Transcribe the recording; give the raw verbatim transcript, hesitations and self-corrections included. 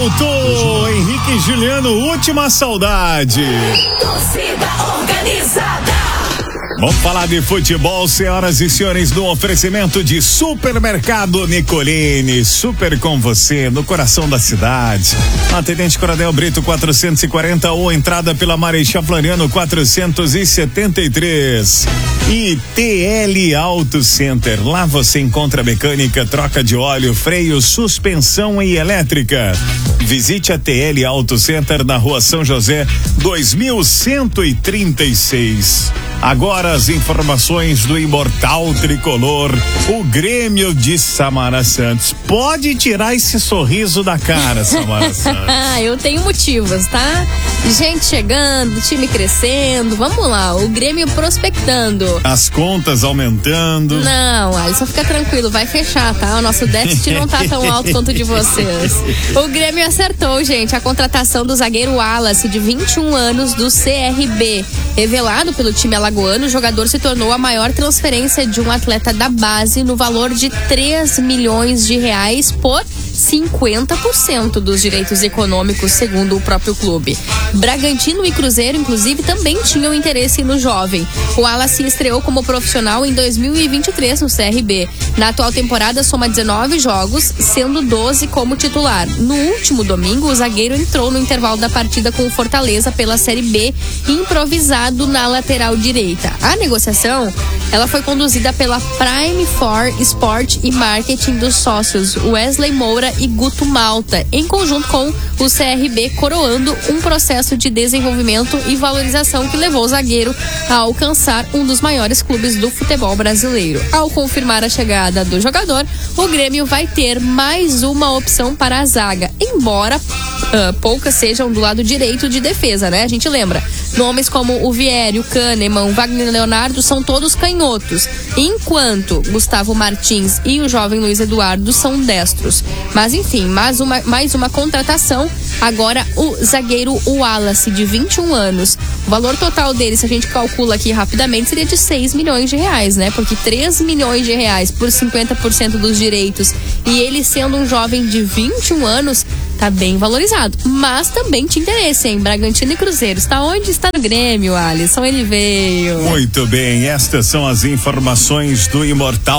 voltou, Henrique e Juliano, última saudade. Torcida organizada. Vamos falar de futebol, senhoras e senhores, no oferecimento de Supermercado Nicolini. Super com você, no coração da cidade. Atendente Coronel Brito quatrocentos e quarenta ou entrada pela Marechal Floriano quatrocentos e setenta e três. E T L Auto Center. Lá você encontra mecânica, troca de óleo, freio, suspensão e elétrica. Visite a T L Auto Center na Rua São José dois mil cento e trinta e seis. Agora as informações do imortal tricolor, o Grêmio de Samara Santos. Pode tirar esse sorriso da cara, Samara Santos. Eu tenho motivos, tá? Gente chegando, time crescendo, vamos lá, o Grêmio prospectando. As contas aumentando. Não, Alisson, fica tranquilo, vai fechar, tá? O nosso déficit não tá tão alto quanto o de vocês. O Grêmio acertou, gente, a contratação do zagueiro Wallace, de vinte e um anos, do C R B. Revelado pelo time alagoano, o jogador se tornou a maior transferência de um atleta da base no valor de três milhões de reais por cinquenta por cento dos direitos econômicos, segundo o próprio clube. Bragantino e Cruzeiro, inclusive, também tinham interesse no jovem. O Wallace estreou como profissional em dois mil e vinte e três no C R B. Na atual temporada, soma dezenove jogos, sendo doze como titular. No último domingo, o zagueiro entrou no intervalo da partida com o Fortaleza pela Série B, improvisado na lateral direita. A negociação, ela foi conduzida pela Prime for Sport e Marketing dos sócios Wesley Moura e Guto Malta, em conjunto com o C R B, coroando um processo de desenvolvimento e valorização que levou o zagueiro a alcançar um dos maiores clubes do futebol brasileiro. Ao confirmar a chegada do jogador, o Grêmio vai ter mais uma opção para a zaga, embora uh, poucas sejam do lado direito de defesa, né? A gente lembra, nomes como o Vieri, o Kahneman, o Wagner Leonardo são todos canhotos, enquanto Gustavo Martins e o jovem Luiz Eduardo são destros. Mas enfim, mais uma, mais uma contratação. Agora o zagueiro Wallace, de vinte e um anos. O valor total dele, se a gente calcula aqui rapidamente, seria de seis milhões de reais, né? Porque três milhões de reais por cinquenta por cento dos direitos, e ele sendo um jovem de vinte e um anos, tá bem valorizado. Mas também tinha interesse, hein? Bragantino e Cruzeiro. Está onde? Está no Grêmio, Alisson. Ele veio. Muito bem, estas são as informações do imortal